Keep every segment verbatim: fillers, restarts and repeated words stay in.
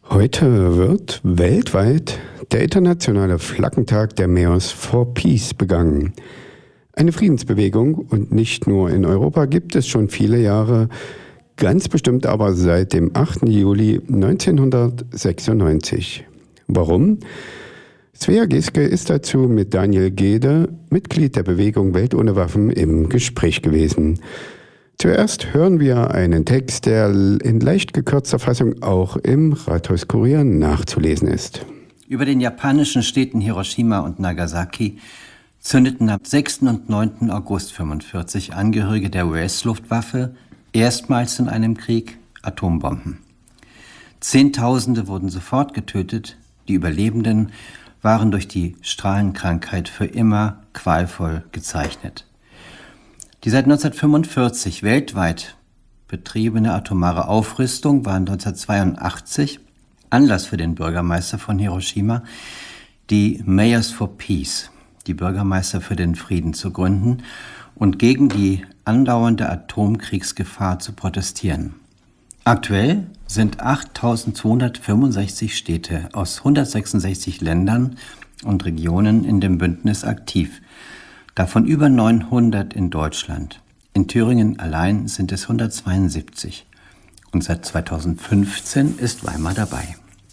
Heute wird weltweit der internationale Flaggentag der Mayors for Peace begangen. Eine Friedensbewegung, und nicht nur in Europa, gibt es schon viele Jahre, ganz bestimmt aber seit dem achten Juli neunzehnhundertsechsundneunzig. Warum? Svea Giske ist dazu mit Daniel Gede, Mitglied der Bewegung Welt ohne Waffen, im Gespräch gewesen. Zuerst hören wir einen Text, der in leicht gekürzter Fassung auch im Rathauskurier nachzulesen ist. Über den japanischen Städten Hiroshima und Nagasaki zündeten am sechsten und neunten August fünfundvierzig Angehörige der U S-Luftwaffe erstmals in einem Krieg Atombomben. Zehntausende wurden sofort getötet, die Überlebenden waren durch die Strahlenkrankheit für immer qualvoll gezeichnet. Die seit neunzehnhundertfünfundvierzig weltweit betriebene atomare Aufrüstung war neunzehnhundertzweiundachtzig Anlass für den Bürgermeister von Hiroshima, die Mayors for Peace, die Bürgermeister für den Frieden, zu gründen und gegen die andauernde Atomkriegsgefahr zu protestieren. Aktuell sind achttausendzweihundertfünfundsechzig Städte aus hundertsechsundsechzig Ländern und Regionen in dem Bündnis aktiv, davon über neunhundert in Deutschland. In Thüringen allein sind es hundertzweiundsiebzig. Und seit zweitausendfünfzehn ist Weimar dabei.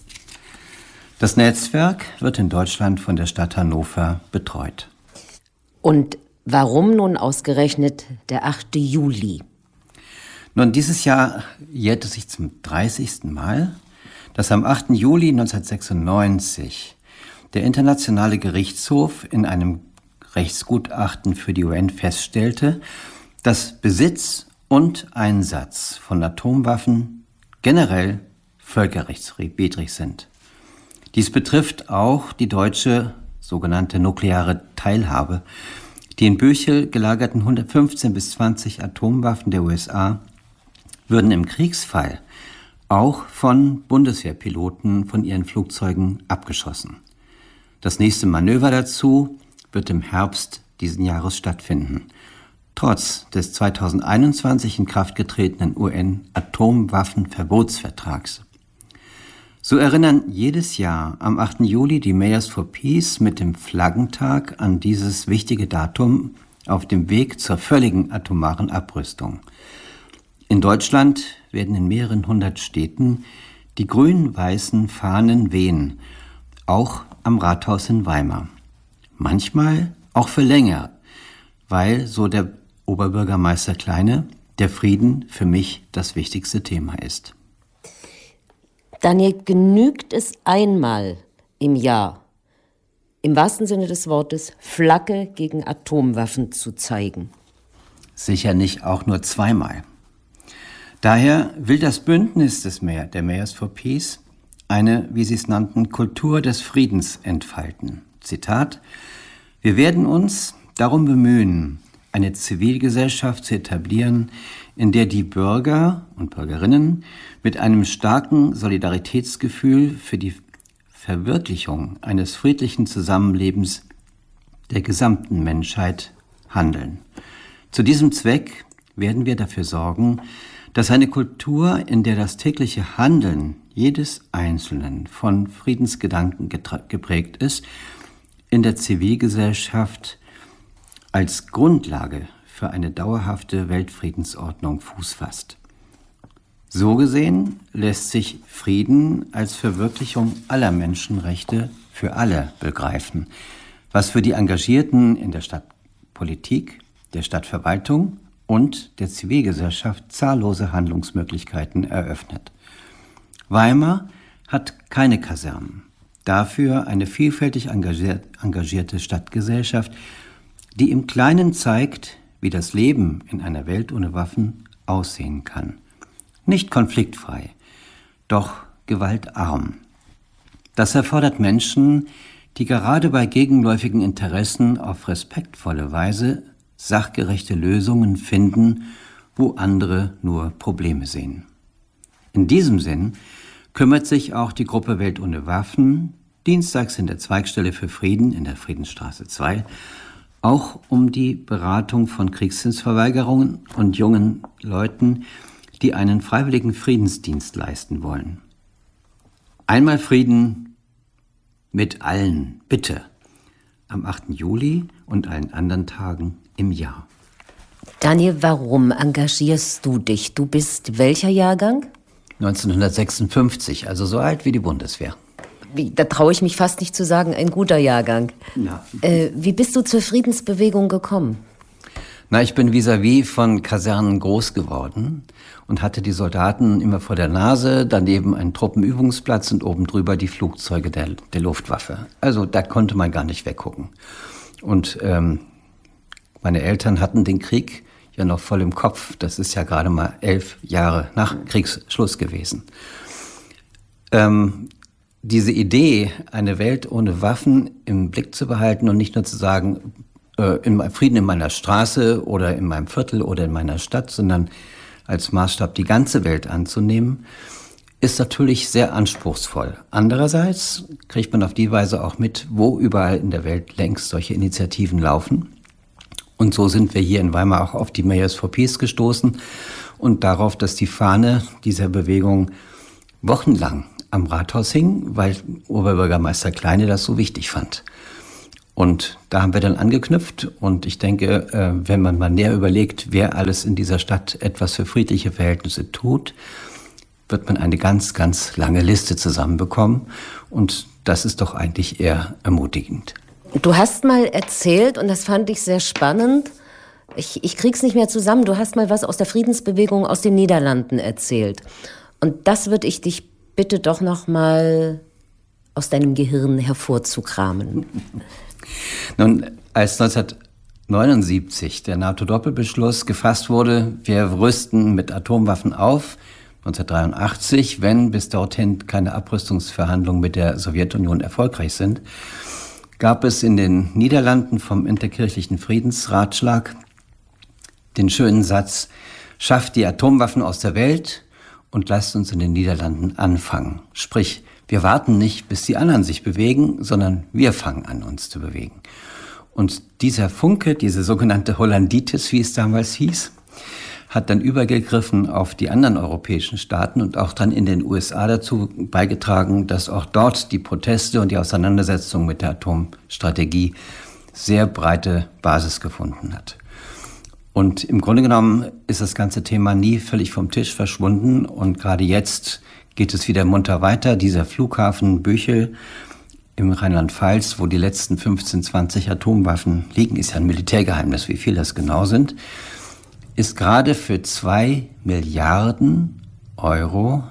Das Netzwerk wird in Deutschland von der Stadt Hannover betreut. Und warum nun ausgerechnet der achte Juli? Nun, dieses Jahr jährt es sich zum dreißigsten Mal, dass am achten Juli neunzehnhundertsechsundneunzig der Internationale Gerichtshof in einem Rechtsgutachten für die U N feststellte, dass Besitz und Einsatz von Atomwaffen generell völkerrechtswidrig sind. Dies betrifft auch die deutsche sogenannte nukleare Teilhabe. Die in Böchel gelagerten hundertfünfzehn bis zwanzig Atomwaffen der U S A würden im Kriegsfall auch von Bundeswehrpiloten von ihren Flugzeugen abgeschossen. Das nächste Manöver dazu wird im Herbst diesen Jahres stattfinden, trotz des zweitausendeinundzwanzig in Kraft getretenen U N-Atomwaffenverbotsvertrags. So erinnern jedes Jahr am achten Juli die Mayors for Peace mit dem Flaggentag an dieses wichtige Datum auf dem Weg zur völligen atomaren Abrüstung. In Deutschland werden in mehreren hundert Städten die grün-weißen Fahnen wehen, auch am Rathaus in Weimar. Manchmal auch für länger, weil, so der Oberbürgermeister Kleine, der Frieden für mich das wichtigste Thema ist. Daniel, genügt es einmal im Jahr, im wahrsten Sinne des Wortes, Flagge gegen Atomwaffen zu zeigen? Sicher nicht auch nur zweimal. Daher will das Bündnis des Mayor, der Mayors for Peace eine, wie sie es nannten, Kultur des Friedens entfalten. Zitat: Wir werden uns darum bemühen, eine Zivilgesellschaft zu etablieren, in der die Bürger und Bürgerinnen mit einem starken Solidaritätsgefühl für die Verwirklichung eines friedlichen Zusammenlebens der gesamten Menschheit handeln. Zu diesem Zweck werden wir dafür sorgen, dass eine Kultur, in der das tägliche Handeln jedes Einzelnen von Friedensgedanken geprägt ist, in der Zivilgesellschaft als Grundlage für eine dauerhafte Weltfriedensordnung Fuß fasst. So gesehen lässt sich Frieden als Verwirklichung aller Menschenrechte für alle begreifen, was für die Engagierten in der Stadtpolitik, der Stadtverwaltung und der Zivilgesellschaft zahllose Handlungsmöglichkeiten eröffnet. Weimar hat keine Kasernen, dafür eine vielfältig engagierte Stadtgesellschaft, die im Kleinen zeigt, wie das Leben in einer Welt ohne Waffen aussehen kann. Nicht konfliktfrei, doch gewaltarm. Das erfordert Menschen, die gerade bei gegenläufigen Interessen auf respektvolle Weise sachgerechte Lösungen finden, wo andere nur Probleme sehen. In diesem Sinn kümmert sich auch die Gruppe Welt ohne Waffen, dienstags in der Zweigstelle für Frieden in der Friedensstraße zwei, auch um die Beratung von Kriegsdienstverweigerungen und jungen Leuten, die einen freiwilligen Friedensdienst leisten wollen. Einmal Frieden mit allen, bitte. Am achten Juli und allen anderen Tagen im Jahr. Daniel, warum engagierst du dich? Du bist welcher Jahrgang? neunzehnhundertsechsundfünfzig, also so alt wie die Bundeswehr. Wie, da traue ich mich fast nicht zu sagen, ein guter Jahrgang. Ja. Äh, wie bist du zur Friedensbewegung gekommen? Na, ich bin vis-à-vis von Kasernen groß geworden und hatte die Soldaten immer vor der Nase, daneben einen Truppenübungsplatz und oben drüber die Flugzeuge der, der Luftwaffe. Also da konnte man gar nicht weggucken. Und ähm, meine Eltern hatten den Krieg ja noch voll im Kopf. Das ist ja gerade mal elf Jahre nach Kriegsschluss gewesen. Ähm, diese Idee, eine Welt ohne Waffen im Blick zu behalten und nicht nur zu sagen, äh, in Frieden in meiner Straße oder in meinem Viertel oder in meiner Stadt, sondern als Maßstab die ganze Welt anzunehmen, ist natürlich sehr anspruchsvoll. Andererseits kriegt man auf die Weise auch mit, wo überall in der Welt längst solche Initiativen laufen. Und so sind wir hier in Weimar auch auf die Mayors for Peace gestoßen und darauf, dass die Fahne dieser Bewegung wochenlang am Rathaus hing, weil Oberbürgermeister Kleine das so wichtig fand. Und da haben wir dann angeknüpft und ich denke, wenn man mal näher überlegt, wer alles in dieser Stadt etwas für friedliche Verhältnisse tut, wird man eine ganz, ganz lange Liste zusammenbekommen und das ist doch eigentlich eher ermutigend. Du hast mal erzählt, und das fand ich sehr spannend, ich, ich krieg's nicht mehr zusammen, du hast mal was aus der Friedensbewegung aus den Niederlanden erzählt. Und das würde ich dich bitte doch noch mal aus deinem Gehirn hervorzukramen. Nun, als neunzehnhundertneunundsiebzig der NATO-Doppelbeschluss gefasst wurde, wir rüsten mit Atomwaffen auf, neunzehnhundertdreiundachtzig, wenn bis dorthin keine Abrüstungsverhandlungen mit der Sowjetunion erfolgreich sind, gab es in den Niederlanden vom Interkirchlichen Friedensratschlag den schönen Satz, schafft die Atomwaffen aus der Welt und lasst uns in den Niederlanden anfangen. Sprich, wir warten nicht, bis die anderen sich bewegen, sondern wir fangen an, uns zu bewegen. Und dieser Funke, diese sogenannte Hollanditis, wie es damals hieß, hat dann übergegriffen auf die anderen europäischen Staaten und auch dann in den U S A dazu beigetragen, dass auch dort die Proteste und die Auseinandersetzung mit der Atomstrategie sehr breite Basis gefunden hat. Und im Grunde genommen ist das ganze Thema nie völlig vom Tisch verschwunden und gerade jetzt geht es wieder munter weiter. Dieser Flughafen Büchel im Rheinland-Pfalz, wo die letzten fünfzehn, zwanzig Atomwaffen liegen, ist ja ein Militärgeheimnis, wie viel das genau sind, ist gerade für zwei Milliarden Euro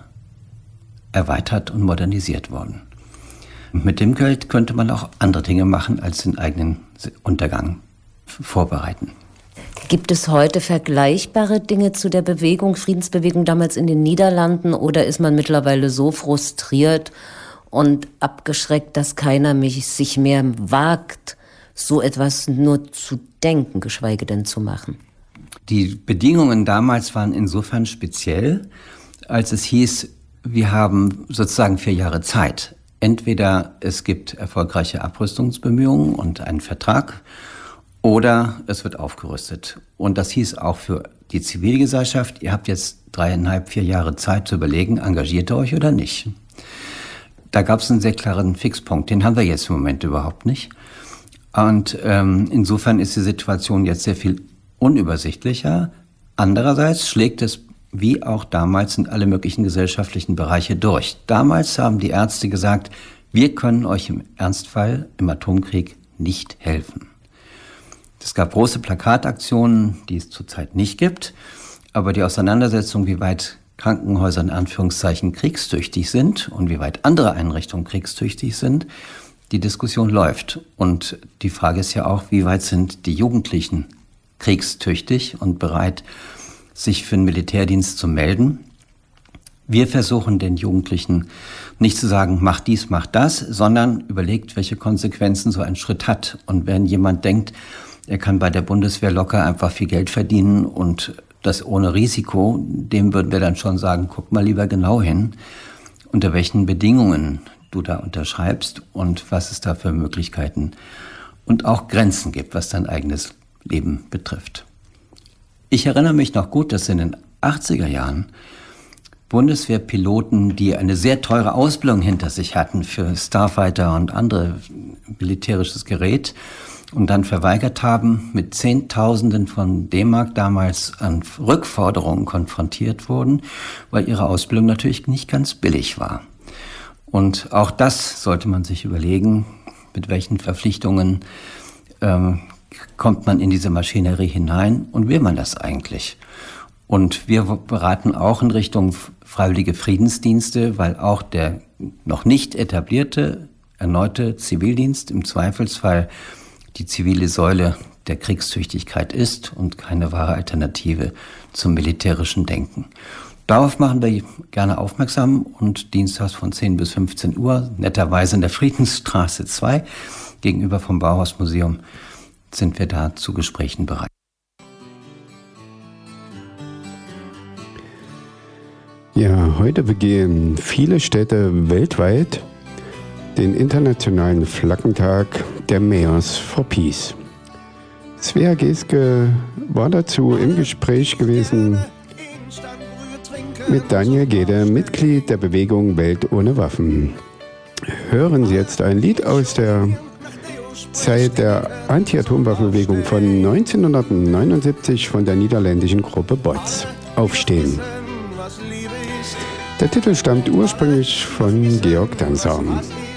erweitert und modernisiert worden. Mit dem Geld könnte man auch andere Dinge machen, als den eigenen Untergang vorbereiten. Gibt es heute vergleichbare Dinge zu der Bewegung, Friedensbewegung damals in den Niederlanden, oder ist man mittlerweile so frustriert und abgeschreckt, dass keiner mich, sich mehr wagt, so etwas nur zu denken, geschweige denn zu machen? Die Bedingungen damals waren insofern speziell, als es hieß, wir haben sozusagen vier Jahre Zeit. Entweder es gibt erfolgreiche Abrüstungsbemühungen und einen Vertrag, oder es wird aufgerüstet. Und das hieß auch für die Zivilgesellschaft, ihr habt jetzt dreieinhalb, vier Jahre Zeit zu überlegen, engagiert ihr euch oder nicht. Da gab es einen sehr klaren Fixpunkt, den haben wir jetzt im Moment überhaupt nicht. Und ähm, insofern ist die Situation jetzt sehr viel unübersichtlicher. Andererseits schlägt es wie auch damals in alle möglichen gesellschaftlichen Bereiche durch. Damals haben die Ärzte gesagt, wir können euch im Ernstfall im Atomkrieg nicht helfen. Es gab große Plakataktionen, die es zurzeit nicht gibt, aber die Auseinandersetzung, wie weit Krankenhäuser in Anführungszeichen kriegstüchtig sind und wie weit andere Einrichtungen kriegstüchtig sind, die Diskussion läuft. Und die Frage ist ja auch, wie weit sind die Jugendlichen kriegstüchtig und bereit, sich für den Militärdienst zu melden. Wir versuchen den Jugendlichen nicht zu sagen, mach dies, mach das, sondern überlegt, welche Konsequenzen so ein Schritt hat. Und wenn jemand denkt, er kann bei der Bundeswehr locker einfach viel Geld verdienen und das ohne Risiko, dem würden wir dann schon sagen, guck mal lieber genau hin, unter welchen Bedingungen du da unterschreibst und was es da für Möglichkeiten und auch Grenzen gibt, was dein eigenes Leben betrifft. Ich erinnere mich noch gut, dass in den achtziger Jahren Bundeswehrpiloten, die eine sehr teure Ausbildung hinter sich hatten für Starfighter und andere militärisches Gerät und dann verweigert haben, mit Zehntausenden von D-Mark damals an Rückforderungen konfrontiert wurden, weil ihre Ausbildung natürlich nicht ganz billig war. Und auch das sollte man sich überlegen, mit welchen Verpflichtungen ähm, kommt man in diese Maschinerie hinein und will man das eigentlich? Und wir beraten auch in Richtung freiwillige Friedensdienste, weil auch der noch nicht etablierte, erneute Zivildienst im Zweifelsfall die zivile Säule der Kriegstüchtigkeit ist und keine wahre Alternative zum militärischen Denken. Darauf machen wir gerne aufmerksam und dienstags von zehn bis fünfzehn Uhr, netterweise in der Friedensstraße zwei, gegenüber vom Bauhausmuseum, sind wir da zu Gesprächen bereit. Ja, heute begehen viele Städte weltweit den internationalen Flaggentag der Mayors for Peace. Svea Geske war dazu im Gespräch gewesen mit Daniel Gede, Mitglied der Bewegung Welt ohne Waffen. Hören Sie jetzt ein Lied aus der Zeit der Anti-Atomwaffenbewegung von neunzehnhundertneunundsiebzig von der niederländischen Gruppe Bots. Aufstehen. Der Titel stammt ursprünglich von Georg Danzer.